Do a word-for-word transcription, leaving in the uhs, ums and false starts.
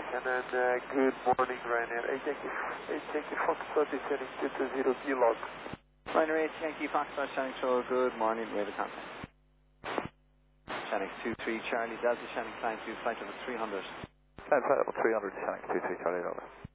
And then uh, good morning, Ryanair. eight Yankee, eight Yankee Foxtrot descending two two zero G log. Ryanair eight Yankee Foxtrot, Shannon Control, good morning, we have a contact. Shannon two three Charlie Delta, Shannon climb to flight level three hundred. Climb flight level three hundred, Shannon two three Charlie Delta.